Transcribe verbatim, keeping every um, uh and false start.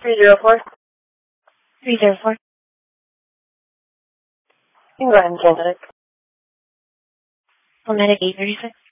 three zero four. three zero four. You can go ahead and cancel it. Phonetics eight thirty-six.